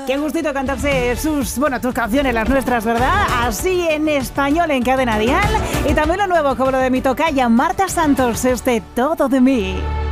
Qué gustito cantarse tus canciones, las nuestras, ¿verdad? Así en español en Cadena Dial. Y también lo nuevo, como lo de mi tocaya Marta Santos, Todo de mí.